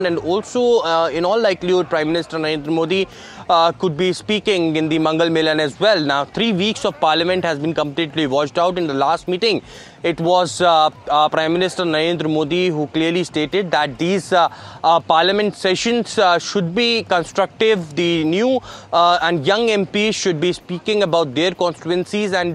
And also, in all likelihood, Prime Minister Narendra Modi could be speaking in the Mangal Milan as well. Now, 3 weeks of Parliament has been completely washed out. In the last meeting, it was Prime Minister Narendra Modi who clearly stated that these Parliament sessions should be constructive. The new and young MPs should be speaking about their constituencies, and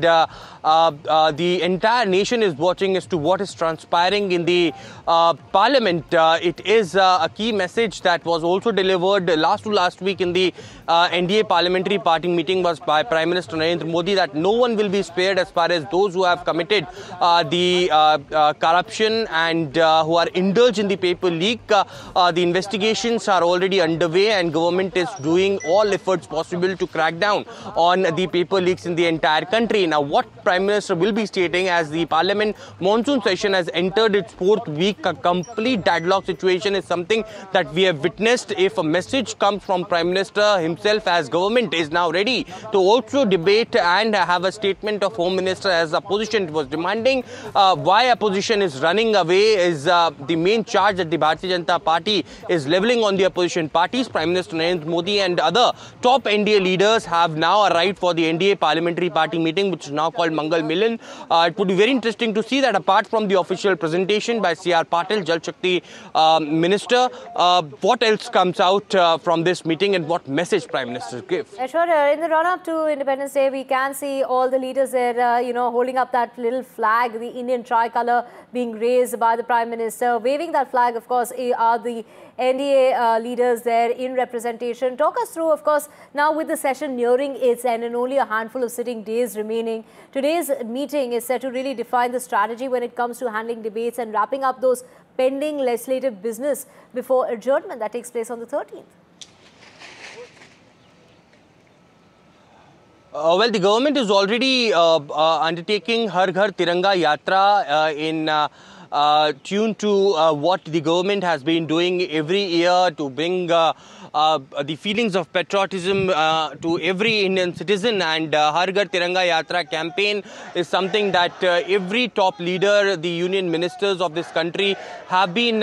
the entire nation is watching as to what is transpiring in the Parliament. It is a key message that was also delivered last week in the NDA Parliamentary Party meeting was by Prime Minister Narendra Modi, that no one will be spared as far as those who have committed the corruption and who are indulged in the paper leak. The investigations are already underway, and government is doing all efforts possible to crack down on the paper leaks in the entire country. Now, what Prime Minister will be stating as the Parliament monsoon session has entered its 4th week, a complete deadlock situation is something that we have witnessed. If a message comes from Prime Minister himself, as government is now ready to also debate and have a statement of Home Minister as opposition was demanding, why opposition is running away is the main charge that the Bharatiya Janata Party is levelling on the opposition parties. Prime Minister Narendra Modi and other top NDA leaders have now arrived for the NDA Parliamentary Party meeting, which is now called Mangal Milan. It would be very interesting to see that apart from the official presentation by C.R. Patil, Jal Shakti Minister, what else comes out from this meeting and what message Prime Minister gives? Sure. In the run-up to Independence Day, we can see all the leaders there, holding up that little flag, the Indian tricolour being raised by the Prime Minister. Waving that flag, of course, are the NDA leaders there in representation. Talk us through, of course, now with the session nearing its end and only a handful of sitting days remaining, today's meeting is set to really define the strategy when it comes to handling debates and wrapping up those pending legislative business before adjournment that takes place on the 13th. Well, the government is already undertaking Har Ghar Tiranga Yatra in tune to what the government has been doing every year to bring the feelings of patriotism to every Indian citizen. And Har Ghar Tiranga Yatra campaign is something that every top leader, the union ministers of this country have been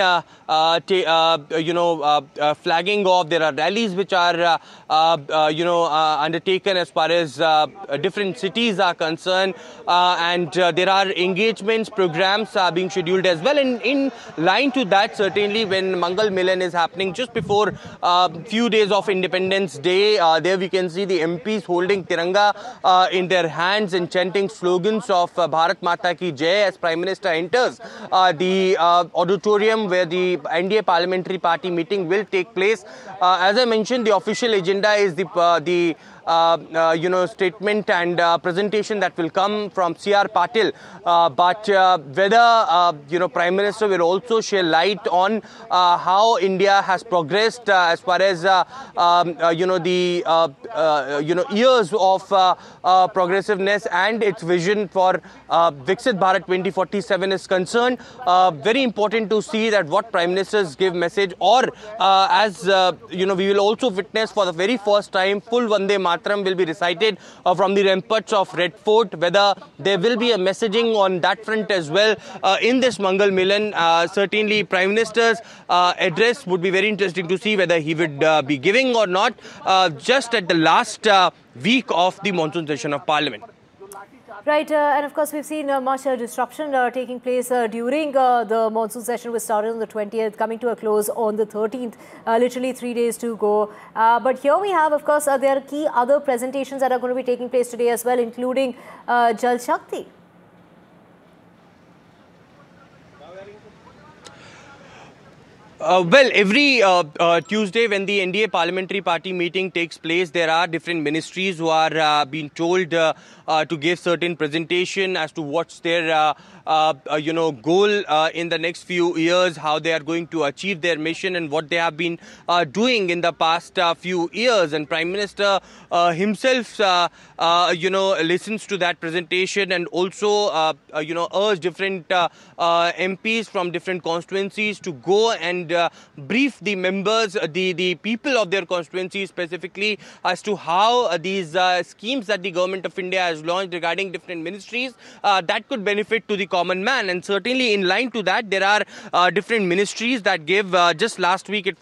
flagging off. There are rallies which are undertaken as far as different cities are concerned, and there are engagements, programs are being scheduled as well. And in line to that, certainly when Mangal Milan is happening just before few days of Independence Day, there we can see the MPs holding Tiranga in their hands and chanting slogans of Bharat Mata Ki Jai as Prime Minister enters the auditorium where the NDA Parliamentary Party meeting will take place. As I mentioned, the official agenda is the statement and presentation that will come from C.R. Patil. But whether, Prime Minister will also shed light on how India has progressed as far as, years of progressiveness and its vision for Viksit Bharat 2047 is concerned. Very important to see that what Prime Ministers give message, or we will also witness for the very first time full Vande Mataram will be recited from the ramparts of Red Fort. Whether there will be a messaging on that front as well in this Mangal Milan. Certainly Prime Minister's address would be very interesting to see whether he would be giving or not just at the last week of the monsoon session of Parliament. Right, and of course we've seen much disruption taking place during the monsoon session, which started on the 20th, coming to a close on the 13th, literally 3 days to go. But here we have, of course, there are key other presentations that are going to be taking place today as well, including Jal Shakti. Well, every Tuesday when the NDA Parliamentary Party meeting takes place, there are different ministries who are being told to give certain presentation as to what's their goal in the next few years, how they are going to achieve their mission and what they have been doing in the past few years. And Prime Minister himself, listens to that presentation and also, urge different MPs from different constituencies to go and brief the members, the people of their constituency specifically as to how these schemes that the government of India has launched regarding different ministries that could benefit to the common man. And certainly in line to that, there are different ministries that give just last week it